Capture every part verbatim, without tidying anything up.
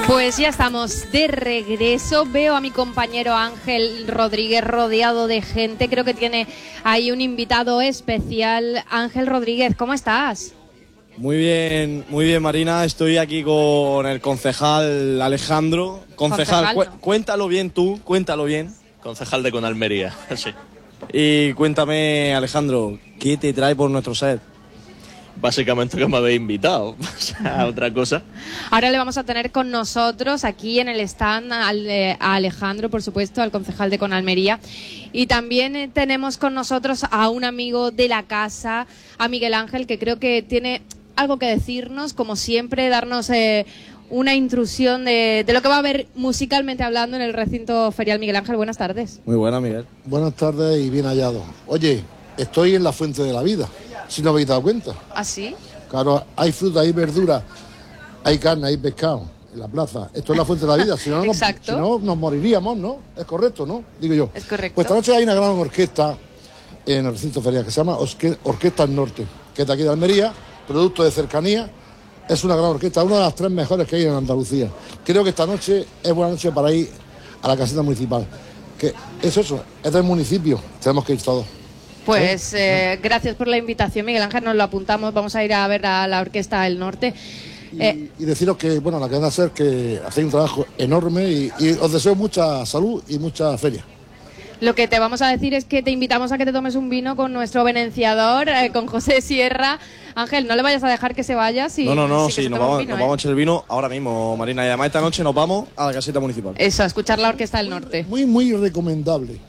Pues ya estamos de regreso. Veo a mi compañero Ángel Rodríguez rodeado de gente. Creo que tiene ahí un invitado especial. Ángel Rodríguez, ¿cómo estás? Muy bien, muy bien, Marina. Estoy aquí con el concejal Alejandro. Concejal, Concejal, cu- no. cuéntalo bien tú, cuéntalo bien. Concejal de Conalmería, sí. Y cuéntame, Alejandro, ¿qué te trae por nuestro set? Básicamente que me habéis invitado, o sea, otra cosa. Ahora le vamos a tener con nosotros aquí en el stand al, eh, a Alejandro, por supuesto, al concejal de Conalmería. Y también eh, tenemos con nosotros a un amigo de la casa, a Miguel Ángel, que creo que tiene algo que decirnos, como siempre, darnos eh, una intrusión de, de lo que va a haber musicalmente hablando en el recinto ferial. Miguel Ángel, buenas tardes. Muy buena, Miguel. Buenas tardes y bien hallado. Oye, estoy en la fuente de la vida, si no habéis dado cuenta. ¿Ah, sí? Claro, hay fruta, hay verdura, hay carne, hay pescado en la plaza. Esto es la fuente de la vida, si no, nos, Exacto. si no nos moriríamos, ¿no? Es correcto, ¿no? Digo yo. Es correcto. Pues esta noche hay una gran orquesta en el recinto ferial que se llama Osque- Orquesta del Norte, que es de aquí de Almería, producto de cercanía. Es una gran orquesta, una de las tres mejores que hay en Andalucía. Creo que esta noche es buena noche para ir a la caseta municipal. Que es eso, es del municipio, tenemos que ir todos. Pues eh, gracias por la invitación, Miguel Ángel, nos lo apuntamos. Vamos a ir a ver a la Orquesta del Norte. Y, Eh, y deciros que, bueno, la que van a hacer que hacéis un trabajo enorme y, y os deseo mucha salud y mucha feria. Lo que te vamos a decir es que te invitamos a que te tomes un vino con nuestro venenciador, eh, con José Sierra. Ángel, no le vayas a dejar que se vaya. Si, no, no, no, si que sí, se nos tome un vamos, vino, nos ¿eh? vamos a echar el vino ahora mismo, Marina. Y además esta noche nos vamos a la caseta municipal. Eso, a escuchar la Orquesta del Norte. Muy, muy recomendable.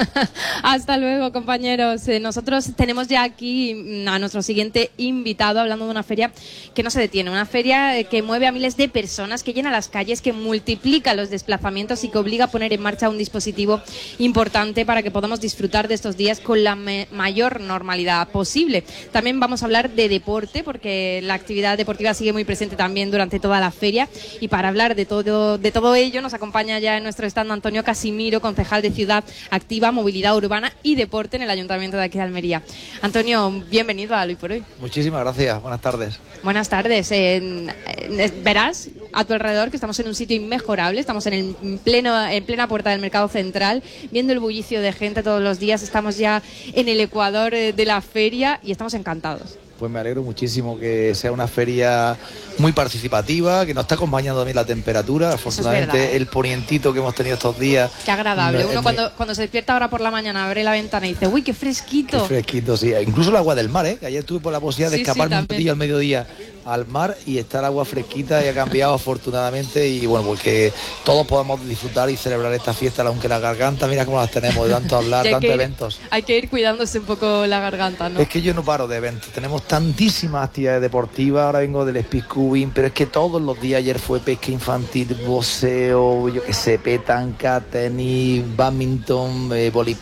Hasta luego, compañeros. Eh, nosotros tenemos ya aquí mm, a nuestro siguiente invitado hablando de una feria que no se detiene, una feria eh, que mueve a miles de personas, que llena las calles, que multiplica los desplazamientos y que obliga a poner en marcha un dispositivo importante para que podamos disfrutar de estos días con la me- mayor normalidad posible. También vamos a hablar de deporte, porque la actividad deportiva sigue muy presente también durante toda la feria, y para hablar de todo, de todo ello nos acompaña ya en nuestro stand Antonio Casimiro, concejal de Ciudad Activa, Movilidad Urbana y Deporte en el Ayuntamiento de aquí de Almería. Antonio, bienvenido a Hoy por Hoy. Muchísimas gracias, buenas tardes. Buenas tardes. Eh, eh, verás a tu alrededor que estamos en un sitio inmejorable, estamos en, el, en, pleno, en plena puerta del Mercado Central, viendo el bullicio de gente todos los días, estamos ya en el ecuador eh, de la feria y estamos encantados. Pues me alegro muchísimo que sea una feria muy participativa, que nos está acompañando también la temperatura. Afortunadamente verdad, ¿eh? el ponientito que hemos tenido estos días. Qué agradable. Me- Uno me- cuando, cuando se despierta ahora por la mañana, abre la ventana y dice, uy, qué Qué fresquito. fresquito, sí. Incluso el agua del mar, ¿eh? Que ayer tuve por la posibilidad de Sí, sí, escaparme un también. poquillo al mediodía al mar y está el agua fresquita y ha cambiado afortunadamente. Y bueno, porque todos podamos disfrutar y celebrar esta fiesta, aunque la garganta, mira cómo las tenemos, de tanto hablar, Y hay tantos que ir- eventos. Hay que ir cuidándose un poco la garganta, ¿no? Es que yo no paro de eventos, tenemos tantísimas actividades deportivas, ahora vengo del speed cubing, pero es que todos los días, ayer fue pesca infantil, boxeo, yo qué sé, petanca, tenis, badminton, eh, voleibol.